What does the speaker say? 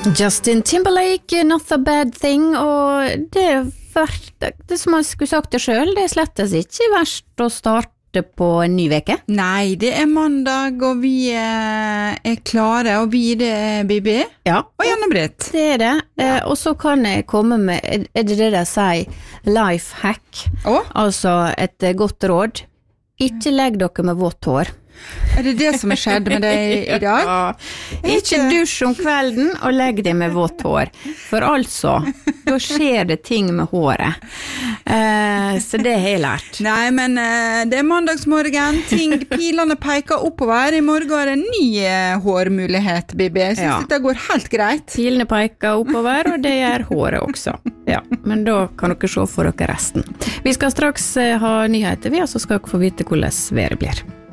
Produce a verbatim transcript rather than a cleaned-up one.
Justin Timberlake, Not a Bad Thing, og det er verdt, det som jeg skulle sagt det selv, det er slettes ikke verst å starte på en ny veke. Nei, det er mandag, og vi er, er klare, og vi det er Bibi. Ja. Og Janne-Britt. Det er det, ja. eh, og så kan jeg komme med, er det det de sier, life hack, Åh? altså et godt råd. Ikke legg dere med vått hår. Er det det som er skjedd med deg i dag? Ja. Ikke dusj om kvelden og legg deg med vått hår. For altså, da skjer det ting med håret. Eh, så det har jeg lært. Nei, men eh, det er mandagsmorgen, ting, pilene peker oppover. I morgen er det en ny eh, hårmulighet, Bibi. Jeg synes Ja. dette går helt greit. Pilene peker oppover, og det gjør håret også. Ja, men da kan dere se for dere resten. Vi skal straks eh, ha nyheter, vi, og så skal dere få vite hvordan været blir.